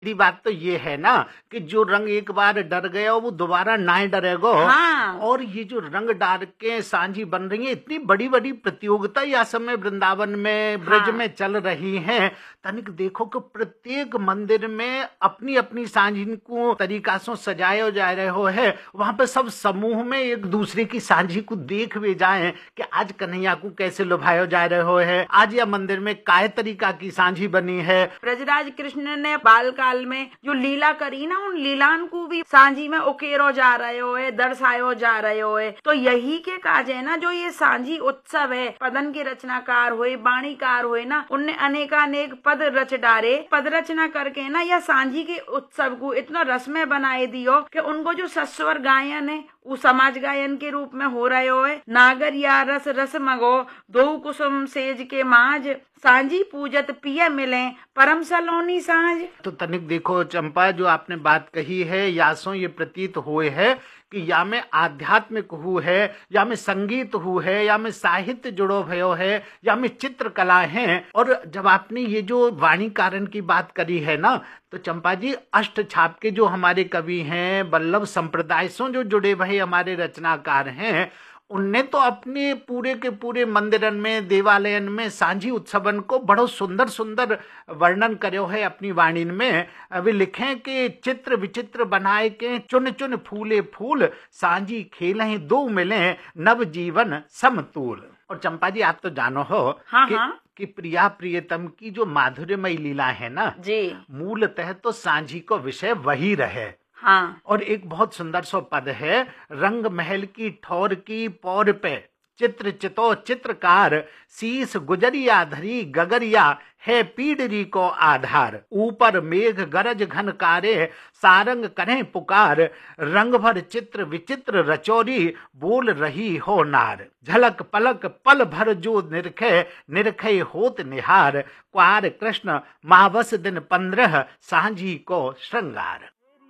मेरी बात तो ये है ना कि जो रंग एक बार डर गया वो दोबारा ना डरेगो। हाँ। और ये जो रंग डाल के सांझी बन रही है, इतनी बड़ी बड़ी प्रतियोगिता या समय वृंदावन में ब्रज में चल रही हैं। तनिक देखो कि प्रत्येक मंदिर में अपनी अपनी सांझी को तरीका से सजाया जा रहे हो है। वहां पे सब समूह में एक दूसरे की सांझी को देख भी जाए कि आज कन्हैया को कैसे लुभाया जा रहे हो है, आज या मंदिर में काय तरीका की सांझी बनी है। ब्रजराज कृष्ण ने बाल काल में जो लीला करी ना, उन लीलान को भी सांझी में उकेरो जा रहे हो है, दर्शायो जा रहे हो है। तो यही के काज है ना, जो ये सांझी उत्सव है, पदन के रचनाकार हुए, बाणीकार हुए ना, उनने अनेकानेक पद रच डारे। पद रचना करके ना यह सांझी के उत्सव को इतना रसमय बनाए दियो कि उनको जो सस्वर गायन है वो समाज गायन के रूप में हो रहे हो है। नागर या रस रस मगो दो कुसुम सेज के माज, सांझी पूजत पिया मिले परम सलोनी सांझ। तो तनिक देखो चंपा, जो आपने बात कही है, यासों ये प्रतीत हुए है कि या में आध्यात्मिक हु है, या में संगीत हु है, या में साहित्य जुड़ो भयो है, या में चित्रकला है। और जब आपने ये जो वाणी कारण की बात करी है ना, तो चंपा जी अष्ट छाप के जो हमारे कवि हैं, वल्लभ संप्रदाय से जो जुड़े भये हमारे रचनाकार हैं, उनने तो अपने पूरे के पूरे मंदिरन में, देवालयन में सांझी उत्सवन को बड़ो सुंदर सुंदर वर्णन करो है अपनी वाणी में। वे लिखे कि चित्र विचित्र बनाए के चुन चुन फूले फूल, सांझी खेलें दो मिले नव जीवन समतूल। और चंपा जी आप तो जानो हो कि प्रिया प्रियतम की जो माधुर्यमयी लीला है ना जी, मूलतः तो सांझी को विषय वही रहे। हाँ। और एक बहुत सुंदर सो पद है, रंग महल की ठौर की पौर पे चित्र चितो चित्रकार, शीस गुजरिया धरी गगरिया है पीडरी को आधार, ऊपर मेघ गरज घनकारे सारंग करें पुकार, रंग भर चित्र विचित्र रचौरी बोल रही हो नार, झलक पलक पल भर जो निरखे निरखे होत निहार, क्वार कृष्ण मावस दिन 15 सांझी को श्रृंगार।